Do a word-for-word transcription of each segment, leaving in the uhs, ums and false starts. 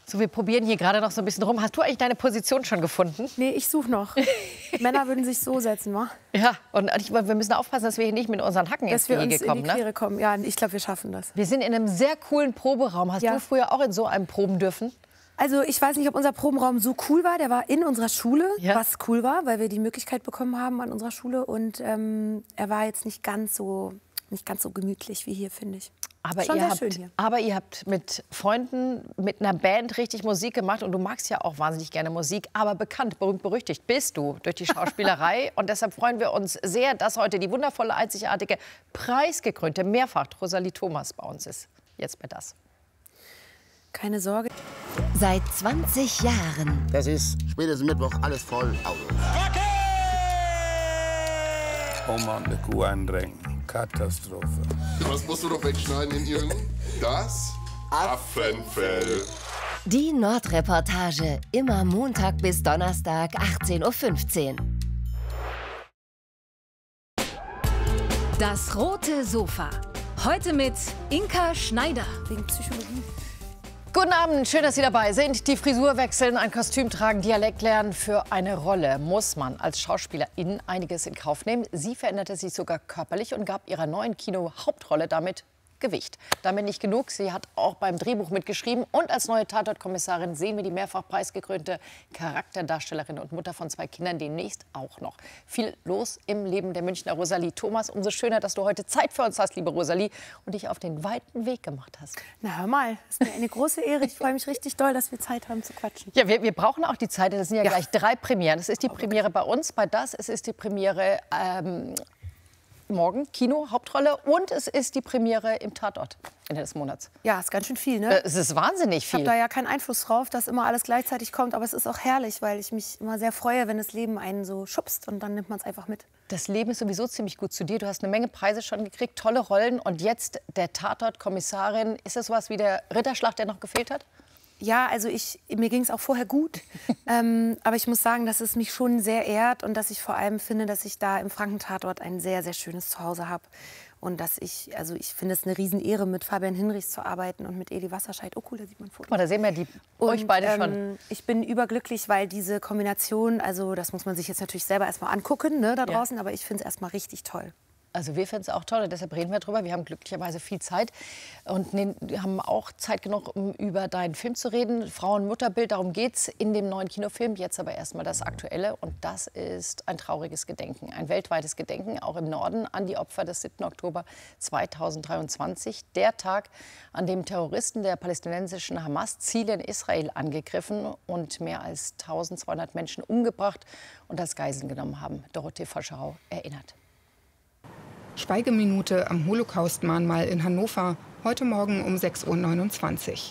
So, wir probieren hier gerade noch so ein bisschen rum. Hast du eigentlich deine Position schon gefunden? Nee, ich suche noch. Männer würden sich so setzen, wa? Ja, und ich, wir müssen aufpassen, dass wir hier nicht mit unseren Hacken ins Dass wir uns Gehege in kommen. die Quere Ne? kommen. Ja, ich glaube, wir schaffen das. Wir sind in einem sehr coolen Proberaum. Hast Ja. du früher auch in so einem proben dürfen? Also ich weiß nicht, ob unser Probenraum so cool war. Der war in unserer Schule, Ja. was cool war, weil wir die Möglichkeit bekommen haben an unserer Schule. Und ähm, er war jetzt nicht ganz so, nicht ganz so gemütlich wie hier, finde ich. Aber Schon ihr, sehr habt, schön hier. aber ihr habt mit Freunden, mit einer Band richtig Musik gemacht. Und du magst ja auch wahnsinnig gerne Musik. Aber bekannt, berühmt, berüchtigt bist du durch die Schauspielerei. Und deshalb freuen wir uns sehr, dass heute die wundervolle, einzigartige, preisgekrönte, mehrfach Rosalie Thomas bei uns ist. Jetzt bei das. Keine Sorge. Seit zwanzig Jahren. Das ist spätestens Mittwoch alles voll Auto. Oma und eine Kuh eindrängen. Katastrophe. Was musst du doch wegschneiden in Ihren? Das Affenfell. Die Nordreportage. Immer Montag bis Donnerstag, achtzehn Uhr fünfzehn. Das rote Sofa. Heute mit Inka Schneider. Wegen Psychologie. Guten Abend, schön, dass Sie dabei sind. Die Frisur wechseln, ein Kostüm tragen, Dialekt lernen. Für eine Rolle muss man als Schauspielerin einiges in Kauf nehmen. Sie veränderte sich sogar körperlich und gab ihrer neuen Kino-Hauptrolle damit Gewicht. Damit nicht genug, sie hat auch beim Drehbuch mitgeschrieben. Und als neue Tatort-Kommissarin sehen wir die mehrfach preisgekrönte Charakterdarstellerin und Mutter von zwei Kindern demnächst auch noch. Viel los im Leben der Münchner Rosalie Thomas. Umso schöner, dass du heute Zeit für uns hast, liebe Rosalie, und dich auf den weiten Weg gemacht hast. Na, hör mal, das ist mir eine große Ehre. Ich freue mich richtig doll, dass wir Zeit haben zu quatschen. Ja, wir, wir brauchen auch die Zeit. Das sind ja, Ja. gleich drei Premieren. Das ist die Premiere bei uns, bei das. Es ist die Premiere ähm, morgen, Kino, Hauptrolle. Und es ist die Premiere im Tatort Ende des Monats. Ja, ist ganz schön viel, ne? Äh, Es ist wahnsinnig Ich habe viel. da ja keinen Einfluss drauf, dass immer alles gleichzeitig kommt. Aber es ist auch herrlich, weil ich mich immer sehr freue, wenn das Leben einen so schubst. Und dann nimmt man es einfach mit. Das Leben ist sowieso ziemlich gut zu dir. Du hast eine Menge Preise schon gekriegt, tolle Rollen. Und jetzt der Tatort-Kommissarin. Ist das sowas wie der Ritterschlag, der noch gefehlt hat? Ja, also ich, mir ging es auch vorher gut. ähm, aber ich muss sagen, dass es mich schon sehr ehrt. Und dass ich vor allem finde, dass ich da im Frankentatort ein sehr, sehr schönes Zuhause habe. Und dass ich, also ich finde es eine Riesenehre, mit Fabian Hinrichs zu arbeiten und mit Eli Wasserscheid. Oh cool, da sieht man ein Foto. Guck mal, da sehen wir die, Und, euch beide schon. ähm, ich bin überglücklich, weil diese Kombination, also das muss man sich jetzt natürlich selber erstmal angucken, ne, da Ja. draußen, aber ich finde es erstmal richtig toll. Also wir finden es auch toll und deshalb reden wir drüber. Wir haben glücklicherweise viel Zeit und ne, wir haben auch Zeit genug, um über deinen Film zu reden. Frauen-Mutterbild, darum geht's in dem neuen Kinofilm. Jetzt aber erstmal das Aktuelle und das ist ein trauriges Gedenken, ein weltweites Gedenken, auch im Norden, an die Opfer des siebten Oktober zweitausenddreiundzwanzig. Der Tag, an dem Terroristen der palästinensischen Hamas Ziele in Israel angegriffen und mehr als tausendzweihundert Menschen umgebracht und als Geiseln genommen haben. Dorothee Foscherau erinnert. Schweigeminute am Holocaust-Mahnmal in Hannover, heute Morgen um sechs Uhr neunundzwanzig.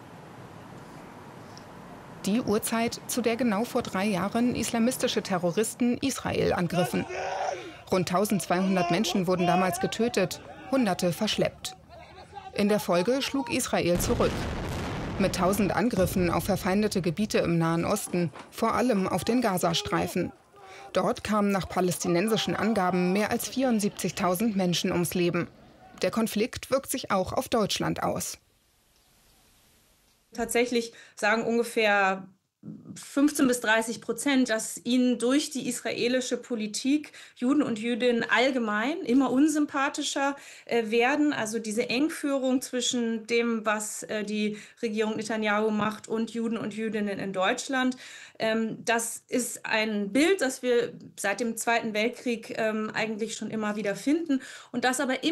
Die Uhrzeit, zu der genau vor drei Jahren islamistische Terroristen Israel angriffen. Rund tausendzweihundert Menschen wurden damals getötet, Hunderte verschleppt. In der Folge schlug Israel zurück. Mit tausend Angriffen auf verfeindete Gebiete im Nahen Osten, vor allem auf den Gazastreifen. Dort kamen nach palästinensischen Angaben mehr als vierundsiebzigtausend Menschen ums Leben. Der Konflikt wirkt sich auch auf Deutschland aus. Tatsächlich sagen ungefähr fünfzehn bis dreißig Prozent, dass ihnen durch die israelische Politik Juden und Jüdinnen allgemein immer unsympathischer äh, werden. Also diese Engführung zwischen dem, was äh, die Regierung Netanyahu macht und Juden und Jüdinnen in Deutschland. Ähm, das ist ein Bild, das wir seit dem Zweiten Weltkrieg ähm, eigentlich schon immer wieder finden und das aber immer